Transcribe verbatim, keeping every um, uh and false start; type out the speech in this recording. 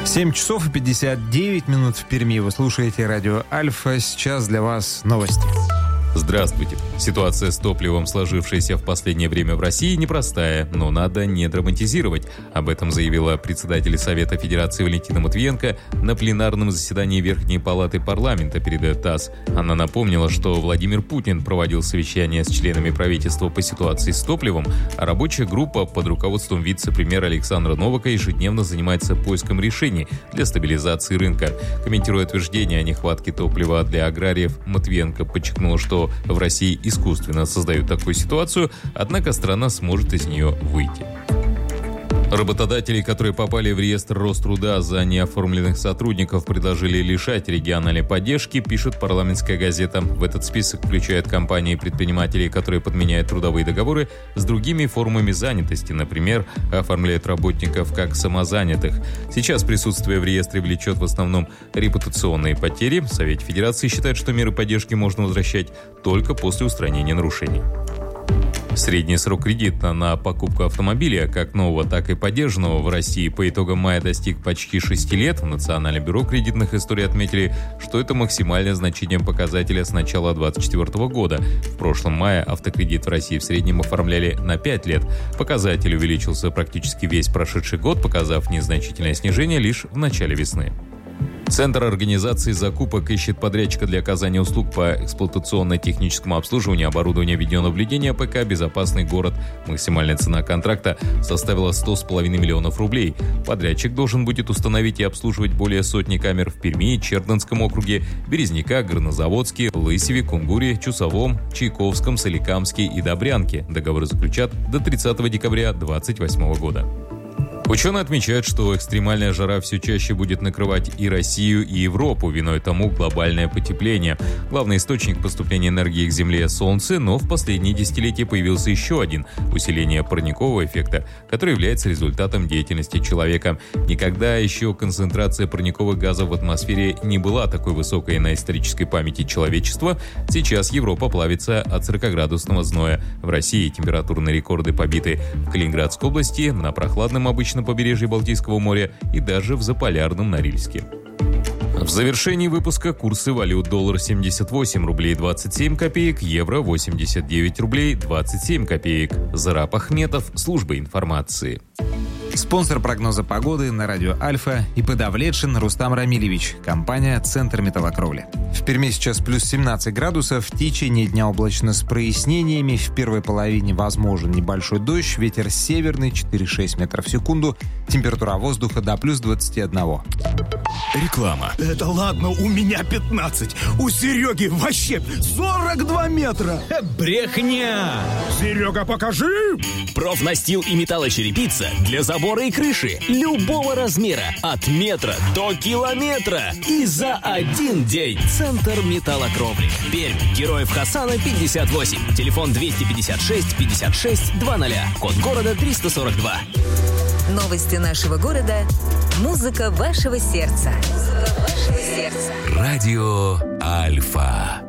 семь часов и пятьдесят девять минут в Перми. Вы слушаете радио Альфа. Сейчас для вас новости. Здравствуйте. Ситуация с топливом, сложившаяся в последнее время в России, непростая, но надо не драматизировать. Об этом заявила председатель Совета Федерации Валентина Матвиенко на пленарном заседании Верхней Палаты парламента, передает ТАСС. Она напомнила, что Владимир Путин проводил совещание с членами правительства по ситуации с топливом, а рабочая группа под руководством вице-премьера Александра Новака ежедневно занимается поиском решений для стабилизации рынка. Комментируя утверждение о нехватке топлива для аграриев, Матвиенко подчеркнула, что в России искусственно создают такую ситуацию, однако страна сможет из нее выйти. Работодатели, которые попали в реестр Роструда за неоформленных сотрудников, предложили лишать региональной поддержки, пишет парламентская газета. В этот список включают компании и предпринимателей, которые подменяют трудовые договоры с другими формами занятости, например, оформляют работников как самозанятых. Сейчас присутствие в реестре влечет в основном репутационные потери. Совет Федерации считает, что меры поддержки можно возвращать только после устранения нарушений. Средний срок кредита на покупку автомобиля, как нового, так и подержанного, в России по итогам мая достиг почти шести лет. В Национальном бюро кредитных историй отметили, что это максимальное значение показателя с начала две тысячи двадцать четвёртого года. В прошлом мае автокредит в России в среднем оформляли на пять лет. Показатель увеличился практически весь прошедший год, показав незначительное снижение лишь в начале весны. Центр организации закупок ищет подрядчика для оказания услуг по эксплуатационно-техническому обслуживанию оборудования видеонаблюдения ПК «Безопасный город». Максимальная цена контракта составила сто с половиной миллионов рублей. Подрядчик должен будет установить и обслуживать более сотни камер в Перми, Чердынском округе, Березняка, Горнозаводске, Лысеве, Кунгуре, Чусовом, Чайковском, Соликамске и Добрянке. Договоры заключат до тридцатого декабря две тысячи двадцать восьмого года. Ученые отмечают, что экстремальная жара все чаще будет накрывать и Россию, и Европу. Виной тому глобальное потепление. Главный источник поступления энергии к Земле – Солнце, но в последние десятилетия появился еще один – усиление парникового эффекта, который является результатом деятельности человека. Никогда еще концентрация парниковых газов в атмосфере не была такой высокой на исторической памяти человечества. Сейчас Европа плавится от сорокаградусного зноя. В России температурные рекорды побиты в Калининградской области, на прохладном обычном на побережье Балтийского моря и даже в Заполярном Норильске. В завершении выпуска курсы валют: доллар семьдесят восемь рублей двадцать семь копеек, евро восемьдесят девять рублей двадцать семь копеек. Зараб Ахметов, служба информации. Спонсор прогноза погоды на радио Альфа и ИП Давлетшин Рустам Рамилевич, компания «Центр металлокровли». В Перми сейчас плюс семнадцать градусов, в течение дня облачно с прояснениями, в первой половине возможен небольшой дождь, ветер северный четыре-шесть метров в секунду, температура воздуха до плюс двадцать один. Реклама. Это ладно, у меня пятнадцать, у Сереги вообще сорок два метра. Брехня! Серега, покажи! Профнастил и металлочерепица для забора и крыши любого размера, от метра до километра. И за один день. Центр металлокровли. Пермь. Героев Хасана пятьдесят восемь. Телефон двести пятьдесят шесть пятьдесят шесть двадцать. Код города триста сорок два. Новости нашего города. Музыка вашего сердца. Музыка вашего сердца. Радио Альфа.